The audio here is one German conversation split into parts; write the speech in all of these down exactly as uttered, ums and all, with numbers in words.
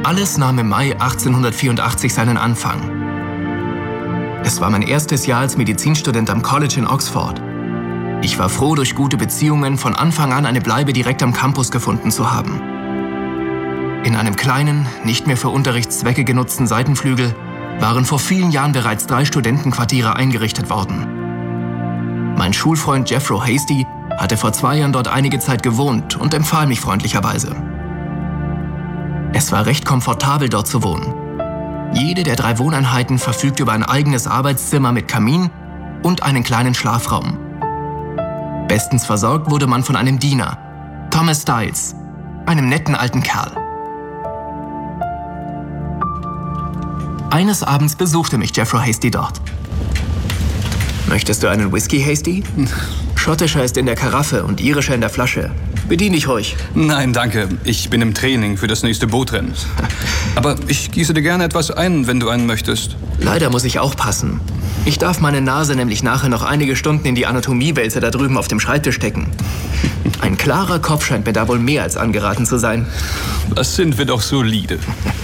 Alles nahm im Mai achtzehnhundertvierundachtzig seinen Anfang. Es war mein erstes Jahr als Medizinstudent am College in Oxford. Ich war froh, durch gute Beziehungen von Anfang an eine Bleibe direkt am Campus gefunden zu haben. In einem kleinen, nicht mehr für Unterrichtszwecke genutzten Seitenflügel waren vor vielen Jahren bereits drei Studentenquartiere eingerichtet worden. Mein Schulfreund Jeffro Hasty hatte vor zwei Jahren dort einige Zeit gewohnt und empfahl mich freundlicherweise. Es war recht komfortabel, dort zu wohnen. Jede der drei Wohneinheiten verfügte über ein eigenes Arbeitszimmer mit Kamin und einen kleinen Schlafraum. Bestens versorgt wurde man von einem Diener, Thomas Styles, einem netten alten Kerl. Eines Abends besuchte mich Jeffro Hasty dort. Möchtest du einen Whisky, Hasty? Schottischer ist in der Karaffe und irischer in der Flasche. Bedien dich ruhig. Nein, danke. Ich bin im Training für das nächste Bootrennen. Aber ich gieße dir gerne etwas ein, wenn du einen möchtest. Leider muss ich auch passen. Ich darf meine Nase nämlich nachher noch einige Stunden in die Anatomiewälzer da drüben auf dem Schreibtisch stecken. Ein klarer Kopf scheint mir da wohl mehr als angeraten zu sein. Das sind wir doch solide.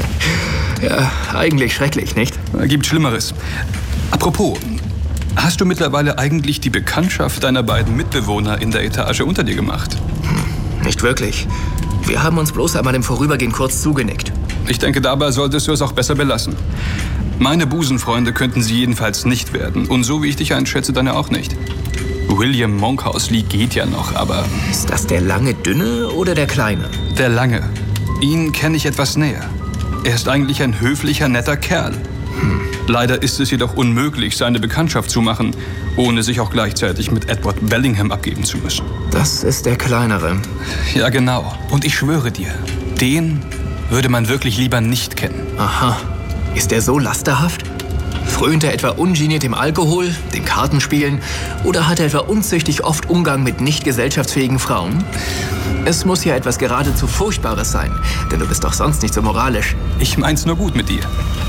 Ja, eigentlich schrecklich, nicht? Gibt Schlimmeres. Apropos, hast du mittlerweile eigentlich die Bekanntschaft deiner beiden Mitbewohner in der Etage unter dir gemacht? Hm, nicht wirklich. Wir haben uns bloß einmal im Vorübergehen kurz zugenickt. Ich denke, dabei solltest du es auch besser belassen. Meine Busenfreunde könnten sie jedenfalls nicht werden. Und so wie ich dich einschätze, deine auch nicht. William Monkhousley geht ja noch, aber... Ist das der lange, dünne oder der kleine? Der lange. Ihn kenne ich etwas näher. Er ist eigentlich ein höflicher, netter Kerl. Hm. Leider ist es jedoch unmöglich, seine Bekanntschaft zu machen, ohne sich auch gleichzeitig mit Edward Bellingham abgeben zu müssen. Das ist der kleinere. Ja, genau. Und ich schwöre dir, den würde man wirklich lieber nicht kennen. Aha. Ist er so lasterhaft? Frönt er etwa ungeniert dem Alkohol, dem Kartenspielen oder hat er etwa unzüchtig oft Umgang mit nicht gesellschaftsfähigen Frauen? Es muss ja etwas geradezu Furchtbares sein, denn du bist doch sonst nicht so moralisch. Ich mein's nur gut mit dir.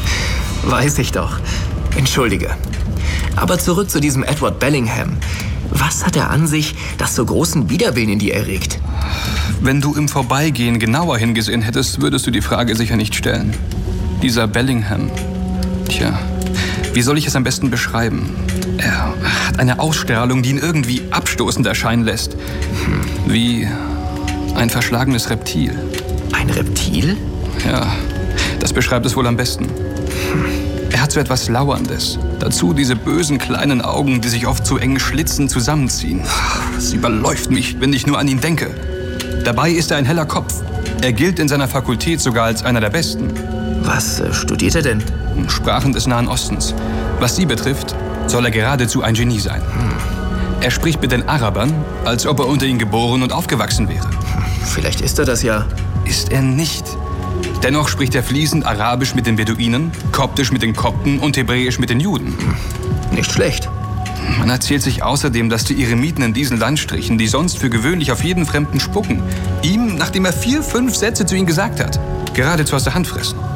Weiß ich doch. Entschuldige. Aber zurück zu diesem Edward Bellingham. Was hat er an sich, das so großen Widerwillen in dir erregt? Wenn du im Vorbeigehen genauer hingesehen hättest, würdest du die Frage sicher nicht stellen. Dieser Bellingham, tja, wie soll ich es am besten beschreiben? Er hat eine Ausstrahlung, die ihn irgendwie abstoßend erscheinen lässt. Wie ein verschlagenes Reptil. Ein Reptil? Ja, das beschreibt es wohl am besten. Er hat so etwas Lauerndes. Dazu diese bösen kleinen Augen, die sich oft zu eng schlitzend zusammenziehen. Es überläuft mich, wenn ich nur an ihn denke. Dabei ist er ein heller Kopf. Er gilt in seiner Fakultät sogar als einer der Besten. Was äh, studiert er denn? Sprachen des Nahen Ostens. Was sie betrifft, soll er geradezu ein Genie sein. Hm. Er spricht mit den Arabern, als ob er unter ihnen geboren und aufgewachsen wäre. Vielleicht ist er das ja. Ist er nicht. Dennoch spricht er fließend Arabisch mit den Beduinen, Koptisch mit den Kopten und Hebräisch mit den Juden. Hm. Nicht schlecht. Man erzählt sich außerdem, dass die Eremiten in diesen Landstrichen, die sonst für gewöhnlich auf jeden Fremden spucken, ihm, nachdem er vier, fünf Sätze zu ihnen gesagt hat, geradezu aus der Hand fressen.